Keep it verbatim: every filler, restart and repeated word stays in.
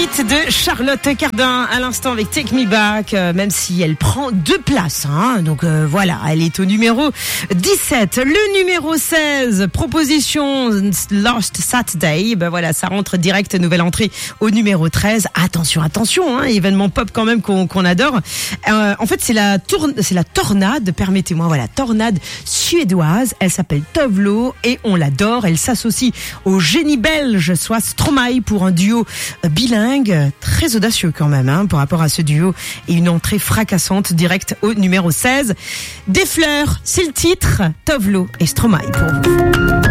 pépite de Charlotte Cardin à l'instant avec Take Me Back, euh, même si elle prend deux places. Hein, donc euh, voilà, elle est au numéro dix-sept. Le numéro seize, proposition Lost Saturday. Ben voilà, ça rentre direct, nouvelle entrée au numéro treize. Attention, attention, hein, événement pop quand même qu'on, qu'on adore. Euh, en fait, c'est la, tourne, c'est la tornade, permettez-moi, voilà, tornade suédoise. Elle s'appelle Tove Lo et on l'adore. Elle s'associe au génie belge, soit Stromae, pour un duo bilingue, très audacieux quand même, hein, par rapport à ce duo, et une entrée fracassante direct au numéro seize. Des fleurs, c'est le titre, Tove Lo et Stromae pour vous.